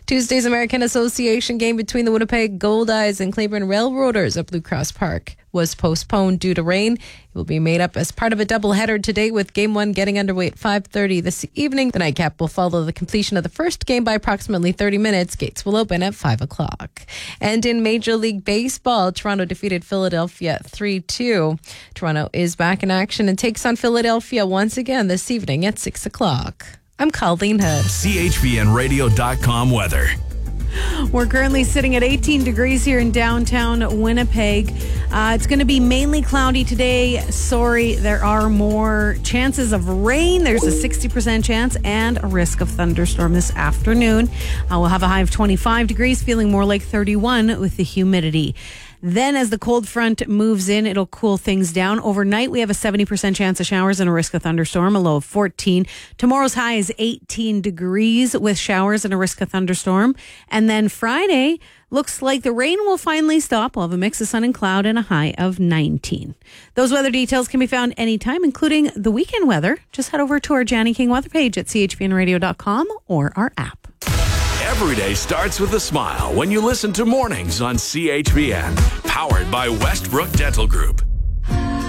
Tuesday's American Association game between the Winnipeg Goldeyes and Cleburne Railroaders at Blue Cross Park was postponed due to rain. It will be made up as part of a doubleheader today, with Game 1 getting underway at 5:30 this evening. The nightcap will follow the completion of the first game by approximately 30 minutes. Gates will open at 5 o'clock. And in Major League Baseball, Toronto defeated Philadelphia 3-2. Toronto is back in action and takes on Philadelphia once again this evening at 6 o'clock. I'm Colleen Hood. CHVNradio.com weather. We're currently sitting at 18 degrees here in downtown Winnipeg. It's going to be mainly cloudy today. Sorry, there are more chances of rain. There's a 60% chance and a risk of thunderstorm this afternoon. We'll have a high of 25 degrees, feeling more like 31 with the humidity. Then as the cold front moves in, it'll cool things down. Overnight, we have a 70% chance of showers and a risk of thunderstorm, a low of 14. Tomorrow's high is 18 degrees with showers and a risk of thunderstorm. And then Friday, looks like the rain will finally stop. We'll have a mix of sun and cloud and a high of 19. Those weather details can be found anytime, including the weekend weather. Just head over to our Janny King weather page at chvnradio.com or our app. Every day starts with a smile when you listen to Mornings on CHVN. Powered by Westbrook Dental Group.